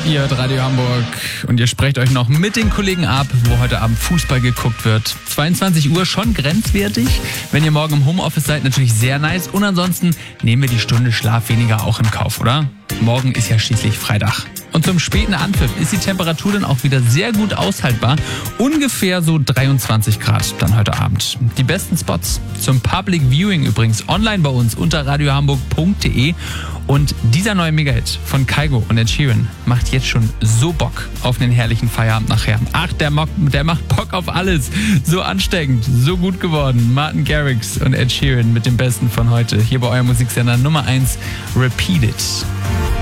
Ihr hört Radio Hamburg und ihr sprecht euch noch mit den Kollegen ab, wo heute Abend Fußball geguckt wird. 22 Uhr schon grenzwertig. Wenn ihr morgen im Homeoffice seid, natürlich sehr nice. Und ansonsten nehmen wir die Stunde Schlaf weniger auch in Kauf, oder? Morgen ist ja schließlich Freitag. Und zum späten Anpfiff ist die Temperatur dann auch wieder sehr gut aushaltbar. Ungefähr so 23 Grad dann heute Abend. Die besten Spots zum Public Viewing übrigens online bei uns unter radiohamburg.de. Und dieser neue Megahit von Kygo und Ed Sheeran macht jetzt schon so Bock auf einen herrlichen Feierabend nachher. Ach, der macht Bock auf alles. So ansteckend, so gut geworden. Martin Garrix und Ed Sheeran mit dem Besten von heute. Hier bei eurem Musiksender Nummer 1, Repeat It.